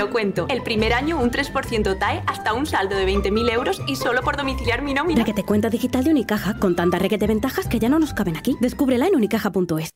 lo cuento. El primer año un 3% TAE hasta un saldo de 20.000 euros y solo por domiciliar mi nómina. Requete cuenta digital de Unicaja, con tantas requete ventajas que ya no nos caben aquí. Descúbrela en unicaja.es.